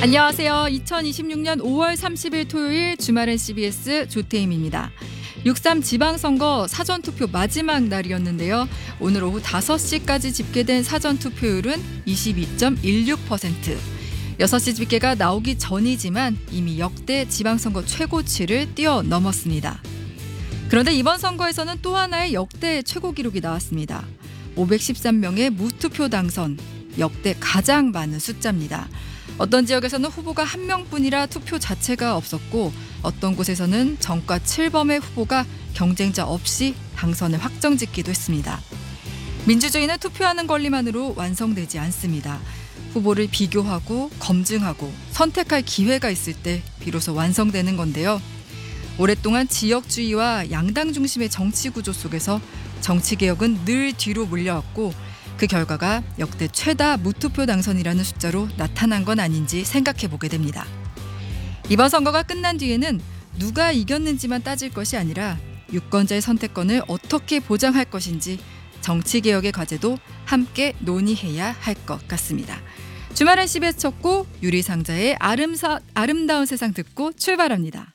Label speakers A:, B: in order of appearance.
A: 안녕하세요. 2026년 5월 30일 토요일 주말엔 CBS 조태임입니다. 6.3 지방선거 사전투표 마지막 날이었는데요. 오늘 오후 5시까지 집계된 사전투표율은 22.16%. 6시 집계가 나오기 전이지만 이미 역대 지방선거 최고치를 뛰어넘었습니다. 그런데 이번 선거에서는 또 하나의 역대 최고 기록이 나왔습니다. 513명의 무투표 당선, 역대 가장 많은 숫자입니다. 어떤 지역에서는 후보가 한 명뿐이라 투표 자체가 없었고 어떤 곳에서는 정과 7범의 후보가 경쟁자 없이 당선을 확정짓기도 했습니다. 민주주의는 투표하는 권리만으로 완성되지 않습니다. 후보를 비교하고 검증하고 선택할 기회가 있을 때 비로소 완성되는 건데요. 오랫동안 지역주의와 양당 중심의 정치 구조 속에서 정치개혁은 늘 뒤로 물려왔고 그 결과가 역대 최다 무투표 당선이라는 숫자로 나타난 건 아닌지 생각해 보게 됩니다. 이번 선거가 끝난 뒤에는 누가 이겼는지만 따질 것이 아니라 유권자의 선택권을 어떻게 보장할 것인지 정치개혁의 과제도 함께 논의해야 할 것 같습니다. 주말엔 CBS 첫 곡 유리상자의 아름다운 세상 듣고 출발합니다.